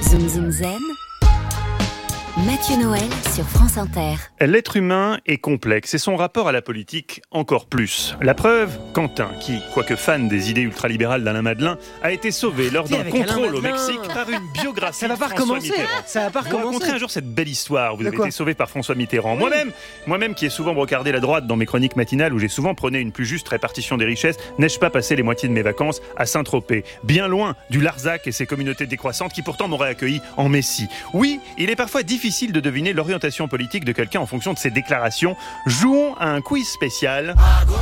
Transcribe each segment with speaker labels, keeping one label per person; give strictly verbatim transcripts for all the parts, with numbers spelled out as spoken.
Speaker 1: Zoom Zoom Zen, Mathieu Noël sur France Inter.
Speaker 2: L'être humain est complexe et son rapport à la politique encore plus. La preuve, Quentin, qui, quoique fan des idées ultralibérales d'Alain Madelin, a été sauvé lors d'un contrôle au Mexique par une biographie
Speaker 3: Ça va pas
Speaker 2: de François
Speaker 3: recommencer.
Speaker 2: Mitterrand.
Speaker 3: Ça va pas
Speaker 2: Vous
Speaker 3: recommencer.
Speaker 2: raconterez un jour cette belle histoire. Vous
Speaker 3: De
Speaker 2: avez
Speaker 3: quoi
Speaker 2: été sauvé par François Mitterrand.
Speaker 3: Oui.
Speaker 2: Moi-même, moi-même qui ai souvent brocardé la droite dans mes chroniques matinales où j'ai souvent prôné une plus juste répartition des richesses, n'ai-je pas passé les moitiés de mes vacances à Saint-Tropez, bien loin du Larzac et ses communautés décroissantes qui pourtant m'auraient accueilli en Messie. Oui, il est parfois difficile de deviner l'orientation politique de quelqu'un en fonction de ses déclarations. Jouons à un quiz spécial.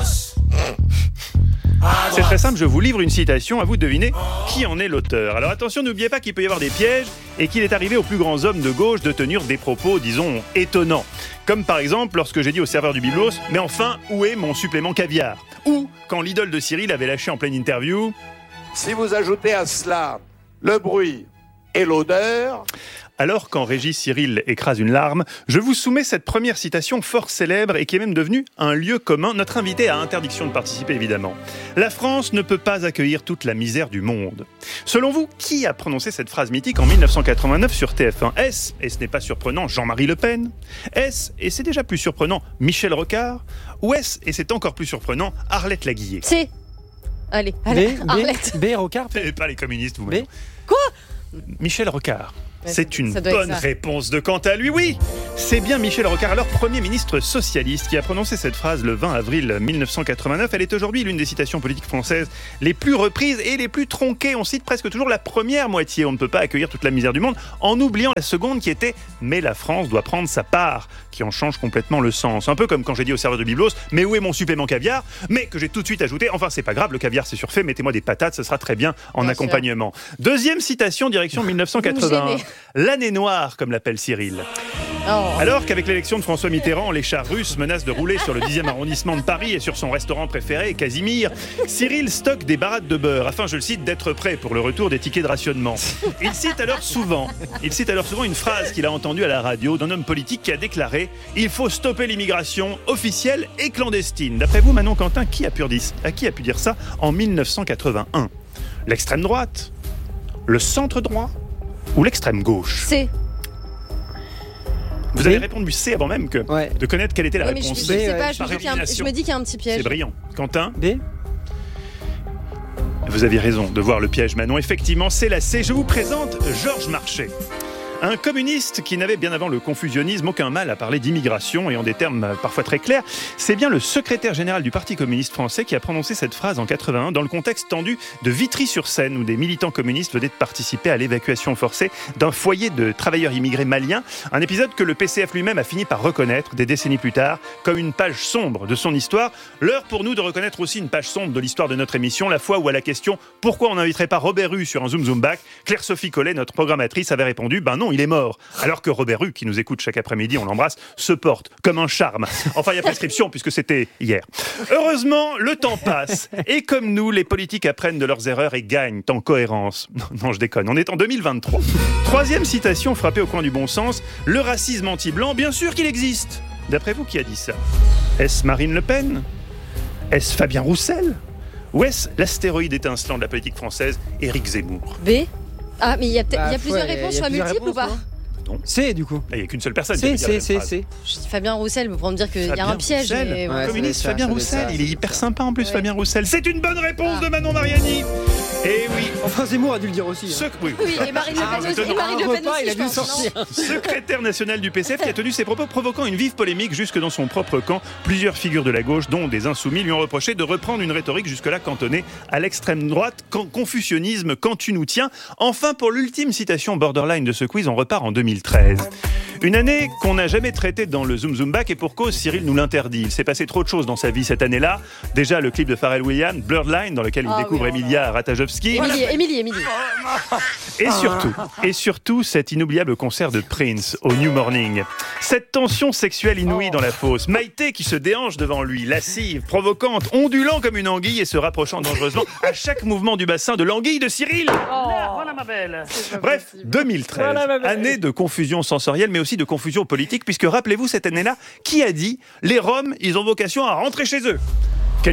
Speaker 2: C'est très simple, je vous livre une citation, à vous de deviner qui en est l'auteur. Alors attention, n'oubliez pas qu'il peut y avoir des pièges et qu'il est arrivé aux plus grands hommes de gauche de tenir des propos, disons, étonnants. Comme par exemple lorsque j'ai dit au serveur du Biblos « Mais enfin, où est mon supplément caviar ?» Ou quand l'idole de Cyril avait lâché en pleine interview «
Speaker 4: Si vous ajoutez à cela le bruit et l'odeur... »
Speaker 2: Alors quand Régis Cyril écrase une larme, je vous soumets cette première citation fort célèbre et qui est même devenue un lieu commun. Notre invité a interdiction de participer évidemment. La France ne peut pas accueillir toute la misère du monde. Selon vous, qui a prononcé cette phrase mythique en mille neuf cent quatre-vingt-neuf sur T F un ? Est-ce, et ce n'est pas surprenant, Jean-Marie Le Pen ? Est-ce, et c'est déjà plus surprenant, Michel Rocard ? Ou est-ce, et c'est encore plus surprenant, Arlette Laguillet ?
Speaker 5: C'est. Allez, allez,
Speaker 3: B,
Speaker 5: Arlette.
Speaker 3: B, B, Rocard.
Speaker 2: C'est pas les communistes, vous.
Speaker 3: B.
Speaker 5: Quoi ?
Speaker 2: Michel Rocard.
Speaker 5: Ouais,
Speaker 2: C'est
Speaker 5: ça-
Speaker 2: une
Speaker 5: ça doit être
Speaker 2: bonne
Speaker 5: ça.
Speaker 2: réponse de Quentin, lui, oui. C'est bien Michel Rocard, alors Premier ministre socialiste, qui a prononcé cette phrase le vingt avril mille neuf cent quatre-vingt-neuf. Elle est aujourd'hui l'une des citations politiques françaises les plus reprises et les plus tronquées. On cite presque toujours la première moitié. On ne peut pas accueillir toute la misère du monde, en oubliant la seconde qui était « Mais la France doit prendre sa part », qui en change complètement le sens. Un peu comme quand j'ai dit au serveur de Biblos « Mais où est mon supplément caviar ?» mais que j'ai tout de suite ajouté « Enfin, c'est pas grave, le caviar c'est surfait, mettez-moi des patates, ce sera très bien en
Speaker 5: Bien
Speaker 2: accompagnement. » Deuxième citation, direction mille neuf cent quatre-vingt-un.
Speaker 5: Vous me gênez.
Speaker 2: L'année noire, comme l'appelle Cyril.
Speaker 5: Oh.
Speaker 2: Alors qu'avec l'élection de François Mitterrand, les chars russes menacent de rouler sur le dixième arrondissement de Paris et sur son restaurant préféré, Casimir, Cyril stocke des barattes de beurre afin, je le cite, d'être prêt pour le retour des tickets de rationnement. Il cite alors souvent, il cite alors souvent une phrase qu'il a entendue à la radio d'un homme politique qui a déclaré « Il faut stopper l'immigration officielle et clandestine ». D'après vous, Manon Quentin, qui a pu dire, à qui a pu dire ça en mille neuf cent quatre-vingt-un ? L'extrême droite ? Le centre droit ? Ou l'extrême gauche ?
Speaker 5: C'est.
Speaker 2: Vous
Speaker 3: B.
Speaker 2: avez répondu C avant même que
Speaker 3: Ouais.
Speaker 2: de connaître quelle était la
Speaker 5: Oui, mais je,
Speaker 2: réponse
Speaker 5: je
Speaker 2: C.
Speaker 5: sais
Speaker 3: ouais.
Speaker 5: pas, je
Speaker 2: Par
Speaker 5: me, dis qu'il y a un, je
Speaker 2: élimination.
Speaker 5: me dis qu'il y a un petit piège.
Speaker 2: C'est brillant. Quentin,
Speaker 3: B.
Speaker 2: vous aviez raison de voir le piège, Manon. Effectivement, c'est la C. Je vous présente Georges Marchais. Un communiste qui n'avait bien avant le confusionnisme aucun mal à parler d'immigration et en des termes parfois très clairs. C'est bien le secrétaire général du Parti communiste français qui a prononcé cette phrase en quatre-vingt-un dans le contexte tendu de Vitry-sur-Seine où des militants communistes venaient de participer à l'évacuation forcée d'un foyer de travailleurs immigrés maliens. Un épisode que le P C F lui-même a fini par reconnaître des décennies plus tard comme une page sombre de son histoire. L'heure pour nous de reconnaître aussi une page sombre de l'histoire de notre émission, la fois où à la question « Pourquoi on n'inviterait pas Robert Hue sur un Zoom Zoom Back ?», Claire-Sophie Collet, notre programmatrice, avait répondu « Ben non, il est mort ». Alors que Robert Hue, qui nous écoute chaque après-midi, on l'embrasse, se porte comme un charme. Enfin, il y a prescription puisque c'était hier. Heureusement, le temps passe. Et comme nous, les politiques apprennent de leurs erreurs et gagnent en cohérence. Non, non, je déconne. On est en deux mille vingt-trois. Troisième citation frappée au coin du bon sens. Le racisme anti-blanc, bien sûr qu'il existe. D'après vous, qui a dit ça ? Est-ce Marine Le Pen ? Est-ce Fabien Roussel ? Ou est-ce l'astéroïde étincelant de la politique française, Éric Zemmour ?
Speaker 5: B. Ah, mais il y a, peut-être- il y a
Speaker 3: Bah,
Speaker 5: plusieurs
Speaker 3: ouais,
Speaker 5: réponses,
Speaker 3: il y a
Speaker 5: soit
Speaker 3: plusieurs
Speaker 5: multiples ou pas
Speaker 3: réponses,
Speaker 2: Non.
Speaker 3: C, du coup.
Speaker 2: Il n'y a qu'une seule personne qui a
Speaker 3: C,
Speaker 2: pu dire la
Speaker 3: C,
Speaker 2: même
Speaker 3: C,
Speaker 2: phrase.
Speaker 3: C.
Speaker 5: Je dis Fabien Roussel pour me dire qu'il y a
Speaker 2: Fabien
Speaker 5: un piège.
Speaker 2: Roussel.
Speaker 5: mais bon.
Speaker 3: Ouais,
Speaker 2: Communiste
Speaker 3: ça doit être
Speaker 2: Fabien
Speaker 3: ça, ça
Speaker 2: Roussel,
Speaker 3: doit être
Speaker 2: il est
Speaker 3: ça,
Speaker 2: hyper
Speaker 3: c'est
Speaker 2: sympa en plus,
Speaker 5: Ouais.
Speaker 2: Fabien Roussel. C'est une bonne réponse
Speaker 5: Ah.
Speaker 2: de Manon Mariani. Et oui.
Speaker 3: Enfin, Zemmour a dû le dire aussi.
Speaker 2: Ce...
Speaker 3: hein.
Speaker 2: Oui,
Speaker 5: Oui, et Marine Le
Speaker 2: Ah,
Speaker 5: Pen aussi.
Speaker 2: étonnant.
Speaker 5: Et Marine Le
Speaker 3: Un
Speaker 5: Pen
Speaker 3: repas,
Speaker 5: aussi,
Speaker 3: il a
Speaker 5: je
Speaker 3: dû
Speaker 5: pense,
Speaker 3: sortir.
Speaker 5: non
Speaker 2: secrétaire national du P C F qui a tenu ses propos provoquant une vive polémique jusque dans son propre camp. Plusieurs figures de la gauche, dont des insoumis, lui ont reproché de reprendre une rhétorique jusque-là cantonnée à l'extrême droite. Quand confusionnisme, quand tu nous tiens. Enfin, pour l'ultime citation borderline de ce quiz, on repart en deux mille treize. Une année qu'on n'a jamais traitée dans le Zoom Zoom Back et pour cause, Cyril nous l'interdit. Il s'est passé trop de choses dans sa vie cette année-là. Déjà, le clip de Pharrell Williams, Blurred Line, dans lequel il
Speaker 5: Ah
Speaker 2: découvre
Speaker 5: oui.
Speaker 2: Emilia Ratajkowski.
Speaker 5: Émilie, Émilie, Émilie.
Speaker 2: Et surtout, et surtout, cet inoubliable concert de Prince au New Morning. Cette tension sexuelle inouïe dans la fosse. Maïté qui se déhanche devant lui, lascive, provocante, ondulant comme une anguille et se rapprochant dangereusement à chaque mouvement du bassin de l'anguille de Cyril.
Speaker 3: Voilà ma belle.
Speaker 2: Bref, deux mille treize,
Speaker 3: Voilà, ma belle.
Speaker 2: année de confusion sensorielle, mais aussi de confusion politique, puisque rappelez-vous cette année-là, qui a dit « Les Roms, ils ont vocation à rentrer chez eux » Kenji Girac ?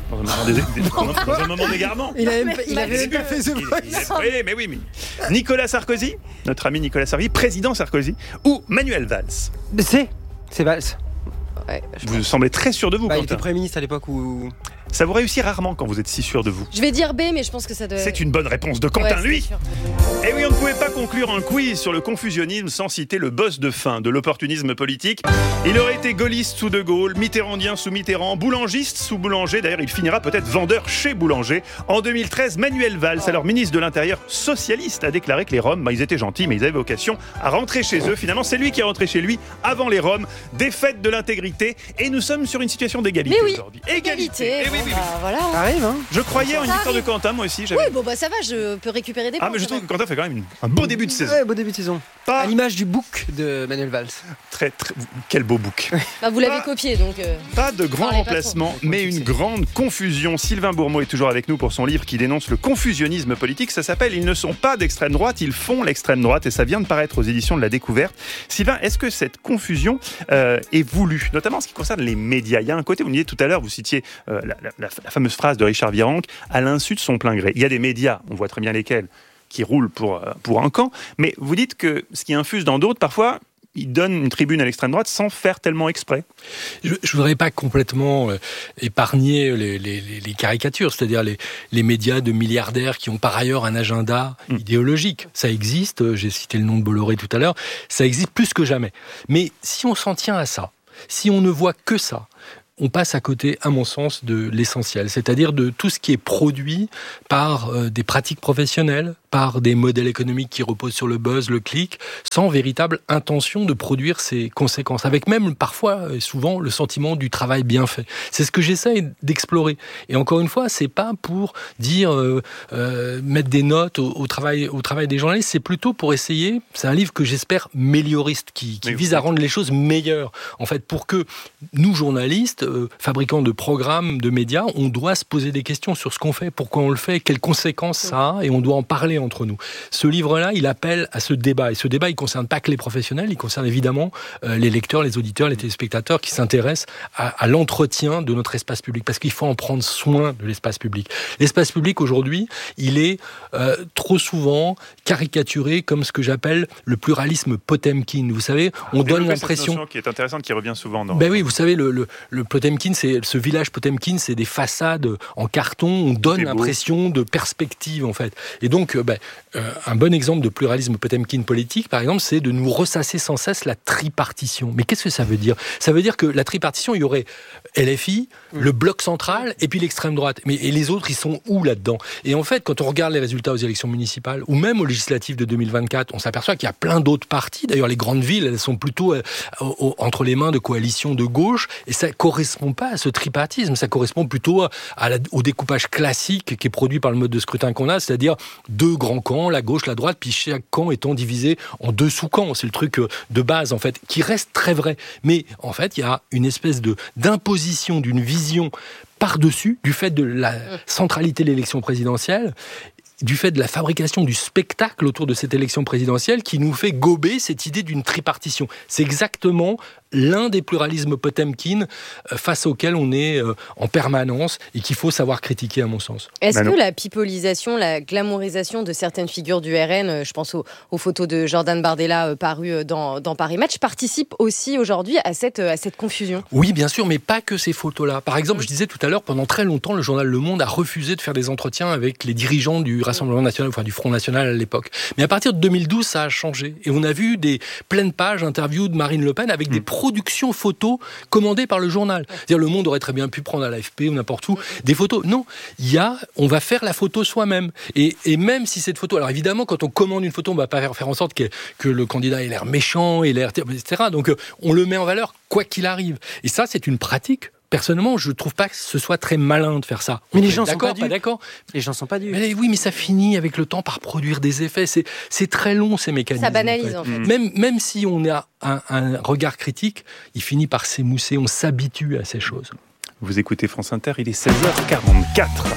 Speaker 2: Dans un moment, d'é- d'é- dans un moment d'égarement.
Speaker 3: Il avait,
Speaker 5: mais
Speaker 3: il avait même pas fait The
Speaker 2: Il- il-
Speaker 3: Voice.
Speaker 2: oui, mais oui, mais Nicolas Sarkozy, notre ami Nicolas Sarkozy, président Sarkozy, ou Manuel Valls.
Speaker 3: Mais c'est, c'est Valls.
Speaker 5: Ouais, je...
Speaker 2: Vous semblez très sûr de vous,
Speaker 3: Bah, il était
Speaker 2: Quentin.
Speaker 3: Premier ministre à l'époque où.
Speaker 2: Ça vous réussit rarement quand vous êtes si sûr de vous.
Speaker 5: je vais dire B, mais je pense que ça doit.
Speaker 2: C'est une bonne réponse de Quentin,
Speaker 5: Ouais, c'est
Speaker 2: lui.
Speaker 5: sûr.
Speaker 2: Et oui, on ne pouvait pas conclure un quiz sur le confusionnisme sans citer le boss de fin de l'opportunisme politique. Il aurait été gaulliste sous De Gaulle, mitterrandien sous Mitterrand, boulangiste sous Boulanger. D'ailleurs, il finira peut-être vendeur chez Boulanger. En deux mille treize, Manuel Valls, alors ministre de l'Intérieur socialiste, a déclaré que les Roms, bah, ils étaient gentils, mais ils avaient vocation à rentrer chez eux. Finalement, c'est lui qui est rentré chez lui avant les Roms. Défaite de l'intégrité. Et nous sommes sur une situation d'égalité
Speaker 5: Mais oui,
Speaker 2: aujourd'hui.
Speaker 5: égalité.
Speaker 2: Eh oui, oui, oui.
Speaker 5: Bah, voilà.
Speaker 3: Ça arrive, hein.
Speaker 2: Je croyais en une
Speaker 5: Ça
Speaker 2: victoire de
Speaker 5: arrive.
Speaker 2: Quentin, moi aussi. j'avais-
Speaker 5: Oui, bon bah ça va, je peux récupérer des points.
Speaker 2: Ah, mais je
Speaker 5: quand
Speaker 2: trouve
Speaker 5: même.
Speaker 2: que Quentin fait quand même une- un beau début de saison.
Speaker 3: Ouais, beau début de saison.
Speaker 2: Pas
Speaker 3: À l'image du book de Manuel Valls.
Speaker 2: très, très. Quel beau bouc.
Speaker 5: Bah, vous l'avez
Speaker 2: Pas-
Speaker 5: copié, donc. euh,
Speaker 2: Pas de grand
Speaker 5: Parlez pas
Speaker 2: remplacement,
Speaker 3: trop.
Speaker 2: mais une grande confusion. Sylvain Bourmeau est toujours avec nous pour son livre qui dénonce le confusionnisme politique. Ça s'appelle « Ils ne sont pas d'extrême droite, ils font l'extrême droite » et ça vient de paraître aux éditions de La Découverte. Sylvain, est-ce que cette confusion euh, est voulue, notamment en ce qui concerne les médias? Il y a un côté, vous me disiez tout à l'heure, vous citiez euh, la, la- la- la fameuse phrase de Richard Virenque, à l'insu de son plein gré. Il y a des médias, on voit très bien lesquels, qui roulent pour, euh, pour un camp, mais vous dites que ce qui infuse dans d'autres, parfois, ils donnent une tribune à l'extrême droite sans faire tellement exprès.
Speaker 6: Je ne voudrais pas complètement euh, épargner les, les- les- les caricatures, c'est-à-dire les, les médias de milliardaires qui ont par ailleurs un agenda
Speaker 2: Mm.
Speaker 6: idéologique. Ça existe, euh, j'ai cité le nom de Bolloré tout à l'heure, ça existe plus que jamais. Mais si on s'en tient à ça, si on ne voit que ça, on passe à côté, à mon sens, de l'essentiel, c'est-à-dire de tout ce qui est produit par euh, des pratiques professionnelles, par des modèles économiques qui reposent sur le buzz, le clic, sans véritable intention de produire ces conséquences, avec même parfois, et souvent, le sentiment du travail bien fait. C'est ce que j'essaie d'explorer. Et encore une fois, c'est pas pour dire euh, euh, mettre des notes au, au travail, au travail des journalistes, c'est plutôt pour essayer. C'est un livre que j'espère mélioriste, qui, qui
Speaker 2: Mais
Speaker 6: vise
Speaker 2: vous-
Speaker 6: à rendre les choses meilleures. En fait, pour que nous, journalistes, euh, fabricants de programmes, de médias, on doit se poser des questions sur ce qu'on fait, pourquoi on le fait, quelles conséquences ça a, et on doit en parler entre nous. Ce livre-là, il appelle à ce débat. Et ce débat, il ne concerne pas que les professionnels, il concerne évidemment euh, les lecteurs, les auditeurs, les téléspectateurs qui s'intéressent à, à l'entretien de notre espace public. Parce qu'il faut en prendre soin de l'espace public. L'espace public, aujourd'hui, il est euh, trop souvent caricaturé comme ce que j'appelle le pluralisme Potemkin. Vous savez, on donne
Speaker 2: Développez cette
Speaker 6: l'impression...
Speaker 2: notion qui est intéressante, qui revient souvent dans...
Speaker 6: Ben oui, vous savez, le, le, le Potemkin, c'est ce village Potemkin, c'est des façades en carton. On donne
Speaker 2: C'est beau.
Speaker 6: l'impression de perspective, en fait. Et donc, euh, ben, euh, un bon exemple de pluralisme Potemkin politique, par exemple, c'est de nous ressasser sans cesse la tripartition. Mais qu'est-ce que ça veut dire? Ça veut dire que la tripartition, il y aurait L F I, le bloc central, et puis l'extrême droite. Mais et les autres, ils sont où là-dedans? Et en fait, quand on regarde les résultats aux élections municipales, ou même aux législatives de deux mille vingt-quatre, on s'aperçoit qu'il y a plein d'autres partis. D'ailleurs, les grandes villes, elles sont plutôt euh, au- au- entre les mains de coalitions de gauche, et ça correspond pas à ce tripartisme. Ça correspond plutôt à la- au découpage classique qui est produit par le mode de scrutin qu'on a, c'est-à-dire deux grands camps, la gauche, la droite, puis chaque camp étant divisé en deux sous-camps. C'est le truc euh, de base, en fait, qui reste très vrai. Mais en fait, il y a une espèce de d'imposition d'une vision par-dessus, du fait de la centralité de l'élection présidentielle, du fait de la fabrication du spectacle autour de cette élection présidentielle qui nous fait gober cette idée d'une tripartition. C'est exactement l'un des pluralismes Potemkin euh, face auquel on est euh, en permanence et qu'il faut savoir critiquer, à mon sens.
Speaker 5: Est-ce
Speaker 2: Manon.
Speaker 5: que la pipolisation, la glamourisation de certaines figures du R N, euh, je pense aux, aux photos de Jordan Bardella euh, parues euh, dans, dans Paris Match, participe aussi aujourd'hui à cette, euh, à cette confusion?
Speaker 6: Oui, bien sûr, mais pas que ces photos-là. Par exemple, je disais tout à l'heure, pendant très longtemps, le journal Le Monde a refusé de faire des entretiens avec les dirigeants du Rassemblement national, enfin du Front national à l'époque. Mais à partir de deux mille douze, ça a changé. Et on a vu des pleines pages interviews de Marine Le Pen avec des productions photos commandées par le journal. C'est-à-dire, Le Monde aurait très bien pu prendre à l'A F P ou n'importe où des photos. Non, il y a, on va faire la photo soi-même. Et, et même si cette photo, alors évidemment, quand on commande une photo, on va pas faire, faire en sorte que, que le candidat ait l'air méchant, ait l'air, et cetera. Donc, euh, on le met en valeur quoi qu'il arrive. Et ça, c'est une pratique. Personnellement, je ne trouve pas que ce soit très malin de faire ça.
Speaker 3: Mais les
Speaker 6: On est
Speaker 3: gens sont
Speaker 6: d'accord,
Speaker 3: pas dupes.
Speaker 6: d'accord.
Speaker 3: Les gens sont pas durs.
Speaker 6: Mais oui, mais ça finit avec le temps par produire des effets. C'est, c'est très long, ces mécanismes.
Speaker 5: Ça banalise,
Speaker 6: en
Speaker 5: en
Speaker 6: fait.
Speaker 5: fait.
Speaker 6: Même, même si on a un, un regard critique, il finit par s'émousser. On s'habitue à ces choses.
Speaker 2: Vous écoutez France Inter, il est seize heures quarante-quatre.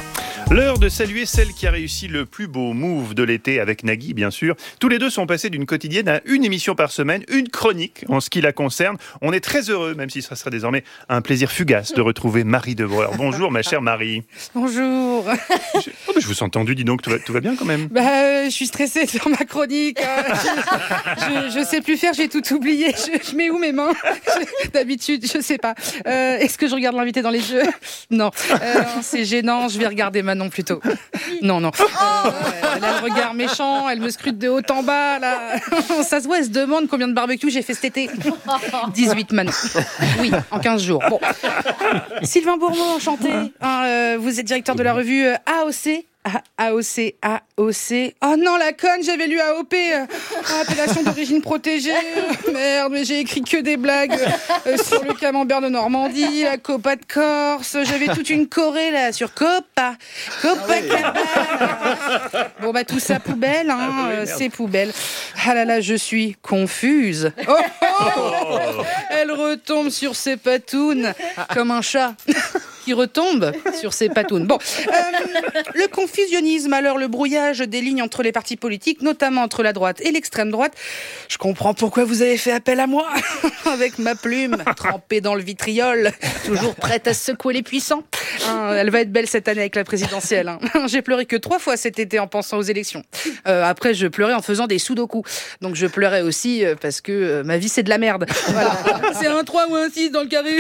Speaker 2: L'heure de saluer celle qui a réussi le plus beau move de l'été avec Nagui, bien sûr. Tous les deux sont passés d'une quotidienne à une émission par semaine, une chronique en ce qui la concerne. On est très heureux, même si ce sera désormais un plaisir fugace de retrouver Marie Debreur. Bonjour ma chère Marie.
Speaker 7: Bonjour.
Speaker 2: Je, oh, bah, je vous ai entendu, dis donc, tout va, tout va bien quand même.
Speaker 7: Bah, euh, je suis stressée sur ma chronique. Euh, je, je, je sais plus faire, j'ai tout oublié. Je, je mets où mes mains je, D'habitude, je sais pas. Euh, est-ce que je regarde l'invité dans les yeux? Non. Euh, c'est gênant, je vais regarder Manon plutôt. Non, non. Euh, elle a le regard méchant, elle me scrute de haut en bas, là. Ça se voit, elle se demande combien de barbecues j'ai fait cet été. dix-huit Manon. Oui, en quinze jours. Bon. Sylvain Bourmeau, enchanté. Hein, euh, vous êtes directeur de la revue euh, A O C. A O C, A O C. Oh non, la conne, j'avais lu A O P. Euh, appellation d'origine protégée. Merde, mais j'ai écrit que des blagues euh, sur le camembert de Normandie, la Copa de Corse. J'avais toute une choré là sur Copa. Copacabana. Bon, bah, tout ça poubelle, hein.
Speaker 2: Ah, oui,
Speaker 7: euh, c'est poubelle. Ah là là, je suis confuse. Oh, oh Elle retombe sur ses patounes comme un chat qui retombe sur ses patounes. Bon, euh, le confusionnisme, alors le brouillage des lignes entre les partis politiques, notamment entre la droite et l'extrême droite. Je comprends pourquoi vous avez fait appel à moi, avec ma plume trempée dans le vitriol, toujours prête à secouer les puissants. Hein, elle va être belle cette année avec la présidentielle. Hein. J'ai pleuré que trois fois cet été en pensant aux élections. Euh, après, je pleurais en faisant des sudoku. Donc je pleurais aussi euh, parce que euh, ma vie c'est de la merde. Voilà. C'est un trois ou un six dans le carré.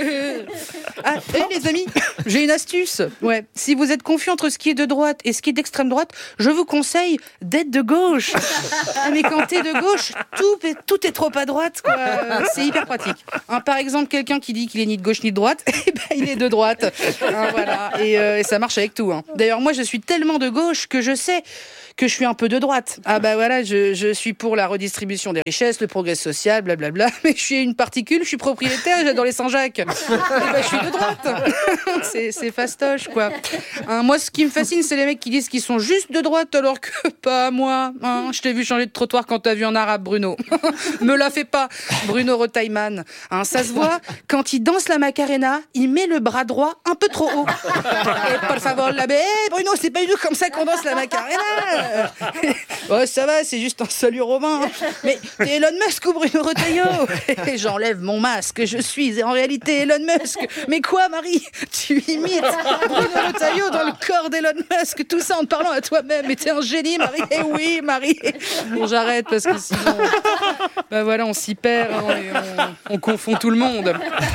Speaker 7: Ah, et les amis, j'ai une astuce. Ouais. Si vous êtes confus entre ce qui est de droite et ce qui est d'extrême droite, je vous conseille d'être de gauche. Mais quand t'es de gauche, tout est, tout est trop à droite, quoi. C'est hyper pratique. Hein, par exemple, quelqu'un qui dit qu'il est ni de gauche ni de droite, eh ben, il est de droite. Hein, voilà. Et, euh, et ça marche avec tout. Hein. D'ailleurs, moi, je suis tellement de gauche que je sais que je suis un peu de droite. Ah bah voilà, je, je suis pour la redistribution des richesses, le progrès social, blablabla. Mais je suis une particule, je suis propriétaire, j'adore les Saint-Jacques. Et bah je suis de droite. c'est, c'est fastoche, quoi. Hein, moi, ce qui me fascine, c'est les mecs qui disent qu'ils sont juste de droite alors que pas moi. Hein, je t'ai vu changer de trottoir quand t'as vu un arabe, Bruno. Me la fais pas, Bruno Retailleman. Hein, ça se voit, quand il danse la Macarena, il met le bras droit un peu trop haut. Et por favor, la bé, Bruno, c'est pas du tout comme ça qu'on danse la Macarena. Ouais, ça va, c'est juste un salut romain. Mais t'es Elon Musk ou Bruno Retailleau? Et j'enlève mon masque, je suis en réalité Elon Musk. Mais quoi, Marie? Tu imites Bruno Retailleau dans le corps d'Elon Musk, tout ça en te parlant à toi-même. Mais t'es un génie, Marie. Eh oui, Marie. Bon, j'arrête parce que sinon, bah voilà, on s'y perd, hein, et on, on confond tout le monde.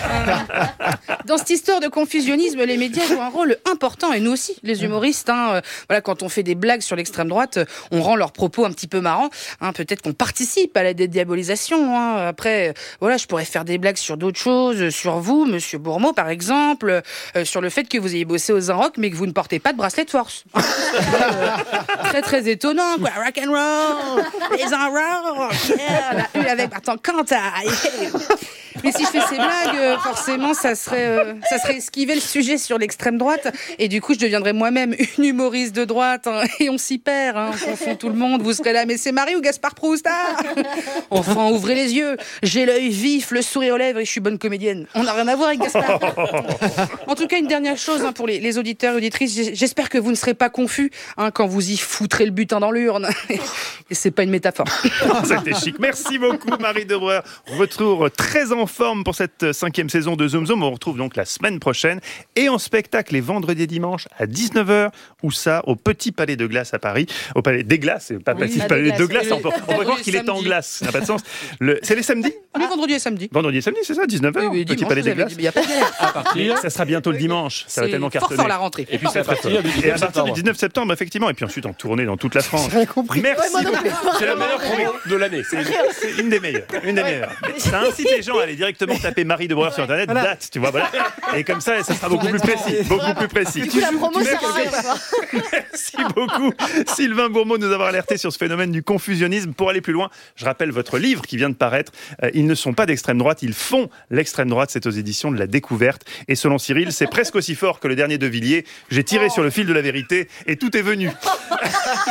Speaker 7: Dans cette histoire de confusionnisme, les médias jouent un rôle important, et nous aussi, les humoristes. Hein, voilà, quand on fait des blagues sur l'extrême droite, on rend leurs propos un petit peu marrants. Hein, peut-être qu'on participe à la dédiabolisation. Hein. Après, voilà, je pourrais faire des blagues sur d'autres choses, sur vous, Monsieur Bourmeau, par exemple, euh, sur le fait que vous ayez bossé aux Inrock, mais que vous ne portez pas de bracelet de force. euh, très très étonnant, quoi. Rock and roll, les Inrock, yeah, la, avec, attends, quand t'as, yeah. Mais si je fais ces blagues, forcément, ça serait, euh, ça serait esquiver le sujet sur l'extrême droite, et du coup, je deviendrais moi-même une humoriste de droite, hein, et on s'y perd, hein, on confond tout le monde. Vous serez là, mais c'est Marie ou Gaspard Proust? Ah, enfin, ouvrez les yeux. J'ai l'œil vif, le sourire aux lèvres, et je suis bonne comédienne. On n'a rien à voir avec Gaspard. En tout cas, une dernière chose, hein, pour les, les auditeurs et auditrices, j'espère que vous ne serez pas confus, hein, quand vous y foutrez le butin dans l'urne. Et c'est pas une métaphore.
Speaker 2: C'était chic. Merci beaucoup, Marie Debreur. Retour très en forme pour cette cinquième saison de Zoom Zoom. On retrouve donc la semaine prochaine et en spectacle les vendredis et dimanches à dix-neuf heures. Où ça? Au Petit Palais de Glace à Paris. Au Palais des Glaces, c'est pas
Speaker 7: Oui,
Speaker 2: Petit
Speaker 7: pas
Speaker 2: Palais
Speaker 7: des
Speaker 2: de
Speaker 7: glaces.
Speaker 2: Glace. On peut, on peut croire qu'il est en
Speaker 7: Samedi.
Speaker 2: glace. Ça n'a pas de sens. Le, c'est les samedis?
Speaker 7: Oui, vendredi et samedi.
Speaker 2: Vendredi et samedi, c'est ça? dix-neuf heures?
Speaker 7: Oui, oui,
Speaker 2: Petit
Speaker 7: dimanche,
Speaker 2: Palais
Speaker 7: vous
Speaker 2: des
Speaker 7: avez
Speaker 2: Glaces.
Speaker 7: dit, il y a pas de galère.
Speaker 6: À partir.
Speaker 2: Ça sera bientôt le dimanche. Ça va
Speaker 7: C'est
Speaker 2: tellement
Speaker 7: fort
Speaker 2: cartonner.
Speaker 7: fort la rentrée.
Speaker 6: Et puis c'est à partir du
Speaker 2: Et à
Speaker 6: dix-neuf
Speaker 2: partir du
Speaker 6: septembre.
Speaker 2: dix-neuf septembre, effectivement, et puis ensuite en tournée dans toute la France.
Speaker 3: J'ai compris.
Speaker 2: Merci beaucoup.
Speaker 6: C'est la meilleure promo de l'année. C'est
Speaker 2: C'est une des meilleures. Une des meilleures. Ça incite les gens à aller directement taper Marie Debreur sur Internet, date, tu vois, voilà. Et comme ça, ça sera beaucoup plus précis. Beaucoup plus précis.
Speaker 5: Du coup, la promo,
Speaker 2: Tu
Speaker 5: ça
Speaker 2: mets
Speaker 5: arrête, quoi.
Speaker 2: Merci beaucoup, Sylvain Bourmeau, de nous avoir alerté sur ce phénomène du confusionnisme. Pour aller plus loin, je rappelle votre livre qui vient de paraître. Euh, ils ne sont pas d'extrême droite, ils font l'extrême droite. C'est aux éditions de La Découverte. Et selon Cyril, c'est presque aussi fort que le dernier de Villiers. J'ai tiré sur le fil de la vérité et tout est venu.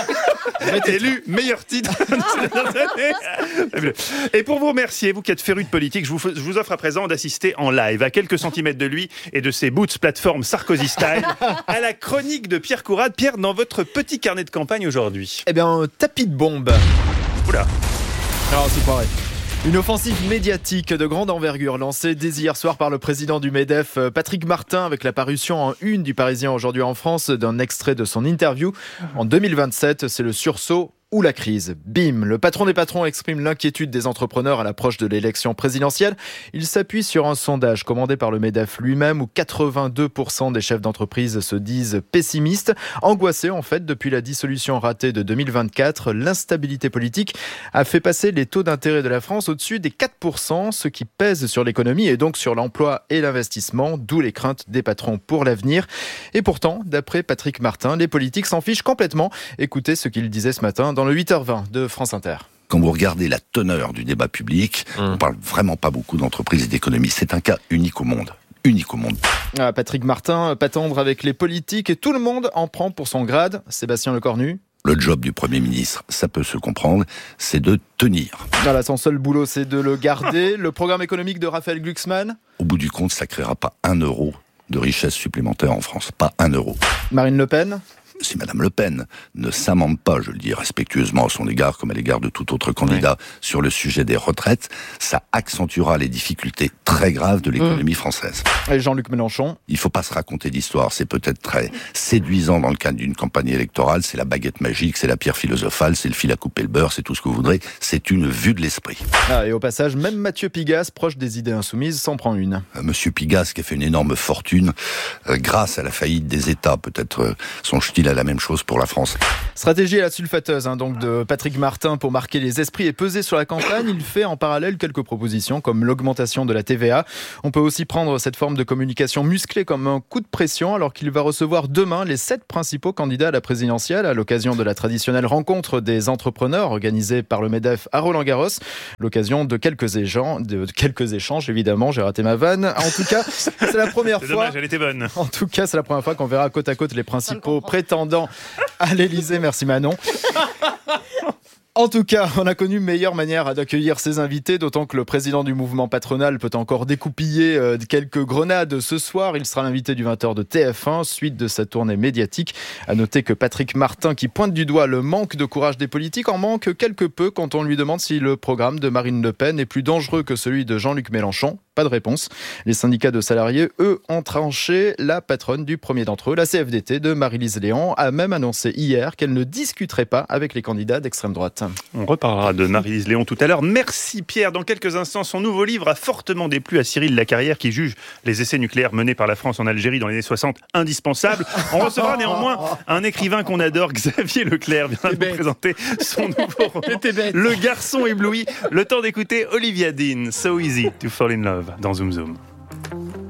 Speaker 2: élu meilleur titre de ces dernières années. Et pour vous remercier, vous qui êtes férus de politique, je vous, je vous offre à présent d'assister en live, à quelques centimètres de lui et de ses boots plateforme Sarkozy style, à la chronique de Pierre Courade. Pierre, dans votre petit carnet de campagne aujourd'hui.
Speaker 8: Eh bien, un tapis de bombe.
Speaker 2: Oula.
Speaker 8: Alors, c'est pareil. Une offensive médiatique de grande envergure lancée dès hier soir par le président du MEDEF, Patrick Martin, avec la parution en une du Parisien aujourd'hui en France d'un extrait de son interview. En deux mille vingt-sept, c'est le sursaut ou la crise. Bim, le patron des patrons exprime l'inquiétude des entrepreneurs à l'approche de l'élection présidentielle. Il s'appuie sur un sondage commandé par le MEDEF lui-même où quatre-vingt-deux pour cent des chefs d'entreprise se disent pessimistes, angoissés en fait depuis la dissolution ratée de deux mille vingt-quatre. L'instabilité politique a fait passer les taux d'intérêt de la France au-dessus des quatre pour cent, ce qui pèse sur l'économie et donc sur l'emploi et l'investissement, d'où les craintes des patrons pour l'avenir. Et pourtant, d'après Patrick Martin, les politiques s'en fichent complètement. Écoutez ce qu'il disait ce matin dans le huit heures vingt de France Inter.
Speaker 9: Quand vous regardez la teneur du débat public, mmh. on parle vraiment pas beaucoup d'entreprises et d'économie. C'est un cas unique au monde. Unique au monde.
Speaker 8: Ah, Patrick Martin, pas tendre avec les politiques et tout le monde en prend pour son grade. Sébastien Lecornu.
Speaker 9: Le job du Premier ministre, ça peut se comprendre, c'est de tenir.
Speaker 8: Voilà, son seul boulot, c'est de le garder. Le programme économique de Raphaël Glucksmann.
Speaker 9: Au bout du compte, ça créera pas un euro de richesse supplémentaire en France. Pas un euro.
Speaker 8: Marine Le Pen.
Speaker 9: Si Madame Le Pen ne s'amende pas, je le dis respectueusement à son égard, comme à l'égard de tout autre candidat, oui. sur le sujet des retraites, ça accentuera les difficultés très graves de l'économie mmh. française.
Speaker 8: Et Jean-Luc Mélenchon ?
Speaker 9: Il ne faut pas se raconter d'histoire, c'est peut-être très séduisant dans le cadre d'une campagne électorale, c'est la baguette magique, c'est la pierre philosophale, c'est le fil à couper le beurre, c'est tout ce que vous voudrez, c'est une vue de l'esprit.
Speaker 8: Ah, et au passage, même Mathieu Pigasse, proche des idées insoumises, s'en prend une.
Speaker 9: Euh, Monsieur Pigasse, qui a fait une énorme fortune, euh, grâce à la faillite des États, peut-être euh, son style la même chose pour la France.
Speaker 8: Stratégie à la sulfateuse hein, donc de Patrick Martin pour marquer les esprits et peser sur la campagne. Il fait en parallèle quelques propositions comme l'augmentation de la T V A. On peut aussi prendre cette forme de communication musclée comme un coup de pression alors qu'il va recevoir demain les sept principaux candidats à la présidentielle à l'occasion de la traditionnelle rencontre des entrepreneurs organisée par le MEDEF à Roland-Garros. L'occasion de quelques échanges, de quelques échanges évidemment, j'ai raté ma vanne. En tout cas, c'est la première
Speaker 2: c'est
Speaker 8: fois.
Speaker 2: Dommage, elle était bonne.
Speaker 8: En tout cas, c'est la première fois qu'on verra côte à côte les principaux prétendants à l'Élysée. Merci Manon. En tout cas, on a connu meilleure manière d'accueillir ses invités, d'autant que le président du mouvement patronal peut encore découpiller euh, quelques grenades ce soir. Il sera l'invité du vingt heures de T F un, suite de sa tournée médiatique. À noter que Patrick Martin, qui pointe du doigt le manque de courage des politiques, en manque quelque peu quand on lui demande si le programme de Marine Le Pen est plus dangereux que celui de Jean-Luc Mélenchon. Pas de réponse. Les syndicats de salariés, eux, ont tranché. La patronne du premier d'entre eux, la C F D T de Maryse Léon, a même annoncé hier qu'elle ne discuterait pas avec les candidats d'extrême droite.
Speaker 2: On reparlera de Maryse Léon tout à l'heure. Merci Pierre. Dans quelques instants, son nouveau livre a fortement déplu à Cyril Lacarrière qui juge les essais nucléaires menés par la France en Algérie dans les années soixante indispensables. On recevra néanmoins un écrivain qu'on adore, Xavier Leclerc, vient de vous présenter son nouveau roman, Le garçon ébloui. Le temps d'écouter Olivia Dean, So Easy to Fall in Love dans Zoom Zoom.